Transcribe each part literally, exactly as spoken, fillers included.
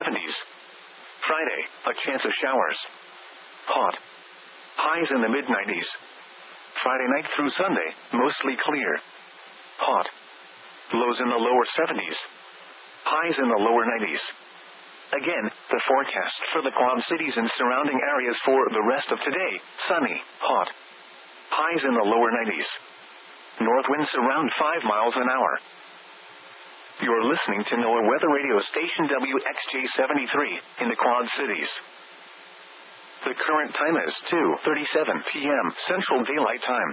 seventies. Friday, a chance of showers. Hot. Highs in the mid nineties. Friday night through Sunday, mostly clear. Hot. Lows in the lower seventies. Highs in the lower nineties. Again, the forecast for the Quad Cities and surrounding areas for the rest of today: sunny, hot. Highs in the lower nineties. North winds around five miles an hour. You're listening to NOAA Weather Radio Station W X J seventy-three in the Quad Cities. The current time is two thirty-seven p.m. Central Daylight Time.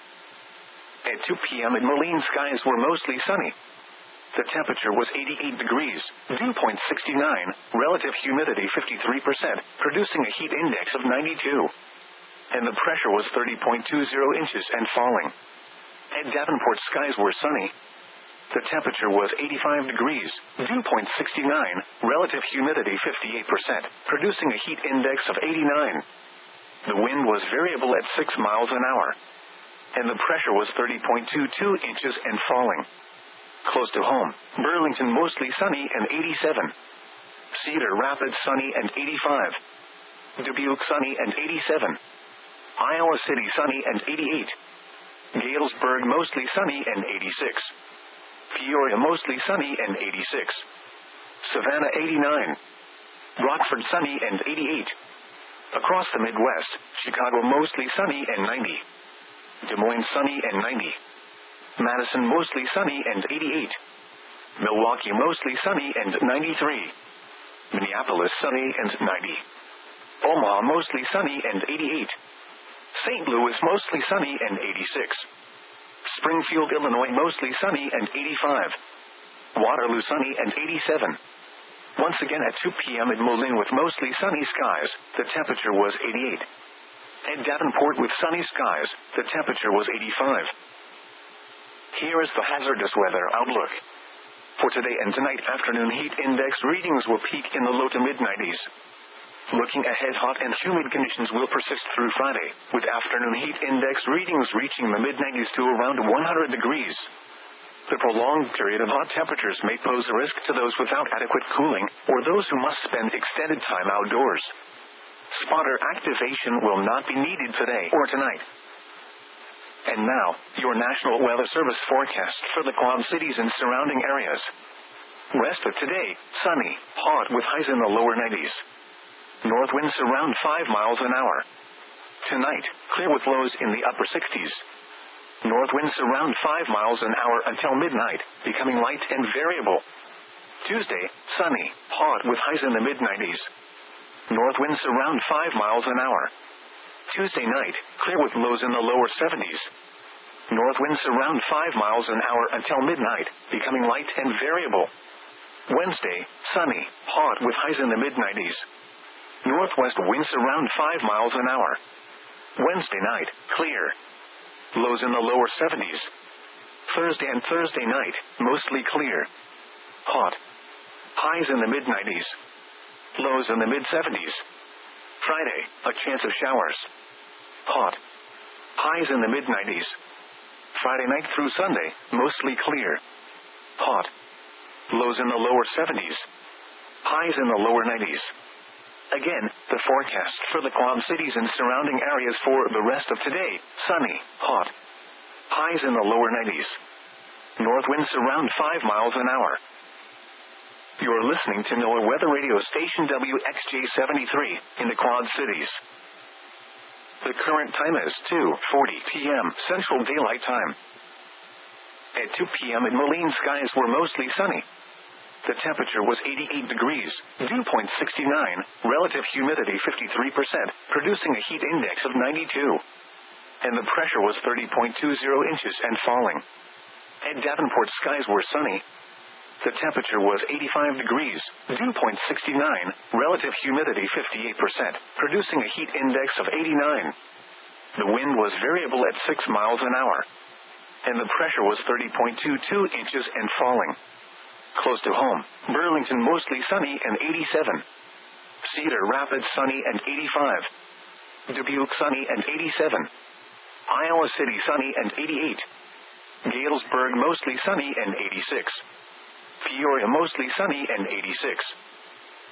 At two p.m. Moline skies were mostly sunny. The temperature was eighty-eight degrees, dew point sixty-nine, relative humidity fifty-three percent, producing a heat index of ninety-two. And the pressure was thirty point two zero inches and falling. At Davenport, skies were sunny. The temperature was eighty-five degrees, dew point sixty-nine, relative humidity fifty-eight percent, producing a heat index of eighty-nine. The wind was variable at six miles an hour. And the pressure was thirty point two two inches and falling. Close to home, Burlington mostly sunny and eighty-seven. Cedar Rapids sunny and eighty-five. Dubuque sunny and eighty-seven. Iowa City sunny and eighty-eight. Galesburg mostly sunny and eighty-six. Peoria mostly sunny and eighty-six. Savannah eighty-nine. Rockford sunny and eighty-eight. Across the Midwest, Chicago mostly sunny and ninety. Des Moines sunny and ninety. Madison mostly sunny and eighty-eight. Milwaukee mostly sunny and ninety-three. Minneapolis sunny and ninety. Omaha mostly sunny and eighty-eight. Saint Louis mostly sunny and eighty-six. Springfield, Illinois mostly sunny and eighty-five. Waterloo sunny and eighty-seven. Once again at two p.m. at Moline with mostly sunny skies, the temperature was eighty-eight. At Davenport with sunny skies, the temperature was eighty-five. Here is the hazardous weather outlook. For today and tonight, afternoon heat index readings will peak in the low to mid nineties. Looking ahead, hot and humid conditions will persist through Friday, with afternoon heat index readings reaching the mid nineties to around one hundred degrees. The prolonged period of hot temperatures may pose a risk to those without adequate cooling, or those who must spend extended time outdoors. Spotter activation will not be needed today or tonight. And now, your National Weather Service forecast for the Quad Cities and surrounding areas. Rest of today, sunny, hot with highs in the lower nineties. North winds around five miles an hour. Tonight, clear with lows in the upper sixties. North winds around five miles an hour until midnight, becoming light and variable. Tuesday, sunny, hot with highs in the mid nineties. North winds around five miles an hour. Tuesday night, clear with lows in the lower seventies. North winds around five miles an hour until midnight, becoming light and variable. Wednesday, sunny, hot with highs in the mid nineties. Northwest winds around five miles an hour. Wednesday night, clear. Lows in the lower seventies. Thursday and Thursday night, mostly clear. Hot. Highs in the mid nineties. Lows in the mid seventies. Friday, a chance of showers. Hot. Highs in the mid nineties. Friday night through Sunday, mostly clear. Hot. Lows in the lower seventies. Highs in the lower nineties. Again, the forecast for the Quad Cities and surrounding areas for the rest of today: sunny, hot. Highs in the lower nineties. North winds around five miles an hour. You're listening to NOAA Weather Radio Station W X J seventy-three in the Quad Cities. The current time is two forty p.m. Central Daylight Time. At two p.m. Moline skies were mostly sunny. The temperature was eighty-eight degrees, dew point sixty-nine, relative humidity fifty-three percent, producing a heat index of ninety-two. And the pressure was thirty point two zero inches and falling. At Davenport, skies were sunny. The temperature was eighty-five degrees, dew point sixty-nine, relative humidity fifty-eight percent, producing a heat index of eighty-nine. The wind was variable at six miles an hour. And the pressure was thirty point two two inches and falling. Close to home, Burlington mostly sunny and eighty-seven. Cedar Rapids sunny and eighty-five. Dubuque sunny and eighty-seven. Iowa City sunny and eighty-eight. Galesburg mostly sunny and eighty-six. Peoria mostly sunny and eighty-six.